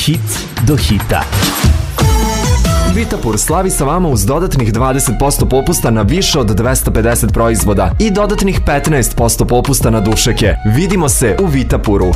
hit do hita. Vitapur slavi sa vama uz dodatnih 20% popusta na više od 250 proizvoda i dodatnih 15% popusta na dušeke. Vidimo se u Vitapuru.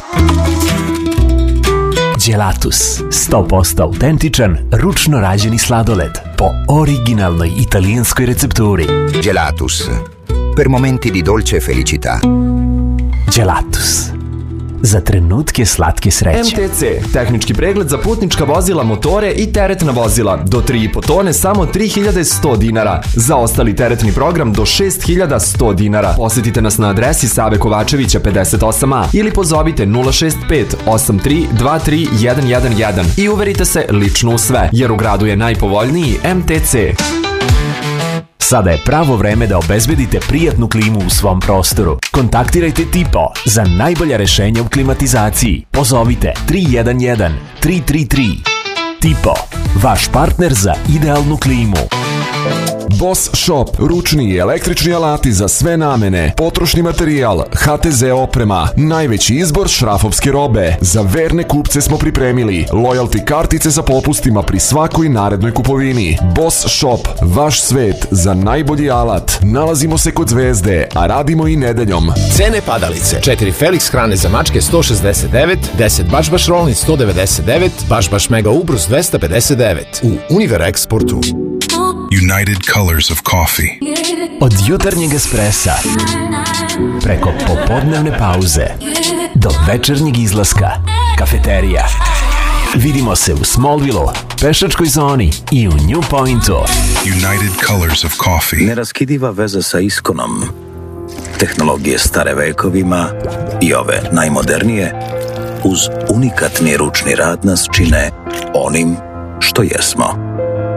Gelatus, 100% autentičan, ručno rađeni sladoled po originalnoj italijanskoj recepturi. Gelatus, per momenti di dolce felicità. Gelatus, za trenutke slatke sreće. MTC, tehnički pregled za putnička vozila, motore i teretna vozila. Do 3,5 tone samo 3100 dinara. Za ostali teretni program do 6100 dinara. Posjetite nas na adresi Save Kovačevića 58A ili pozovite 065 83 23 111 i uverite se lično u sve, jer u gradu je najpovoljniji MTC. Sada je pravo vreme da obezbedite prijatnu klimu u svom prostoru. Kontaktirajte Tipo za najbolja rešenja u klimatizaciji. Pozovite 311 333. Tipo, vaš partner za idealnu klimu. Boss Shop, ručni i električni alati za sve namene, potrošni materijal, HTZ oprema, najveći izbor šrafovske robe. Za verne kupce smo pripremili loyalty kartice sa popustima pri svakoj narednoj kupovini. Boss Shop, vaš svet za najbolji alat. Nalazimo se kod Zvezde, a radimo i nedeljom. Cene padalice: 4 Felix hrane za mačke 169, 10 Baš Rolling 199, Baš Mega Ubrus 259 u Univer Exportu. United Colors of Coffee. Od jutarnjeg espresa, preko popodnevne pauze, do večernjeg izlaska, kafeterija. Vidimo se u Smallville-u, pešačkoj zoni i u New Pointu. United Colors of Coffee. Neraskidiva veza sa iskonom. Tehnologije stare vekovima i ove najmodernije, uz unikatni ručni rad nas čine onim što jesmo.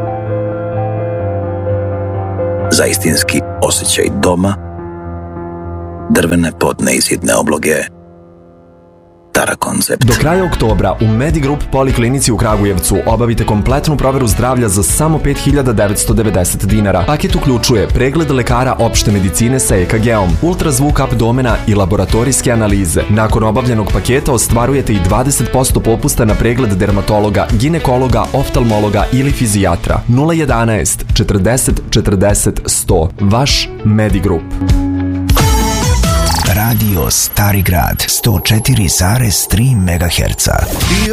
Za istinski osjećaj doma, drvene podne izidne obloge, Tara Koncept. Do kraja oktobra u Medigroup Poliklinici u Kragujevcu obavite kompletnu proveru zdravlja za samo 5.990 dinara. Paket uključuje pregled lekara opšte medicine sa EKG-om, ultrazvuk abdomena i laboratorijske analize. Nakon obavljenog paketa ostvarujete i 20% popusta na pregled dermatologa, ginekologa, oftalmologa ili fizijatra. 011 40 40 100. Vaš Medigroup. Radio Stari Grad 104,3 MHz.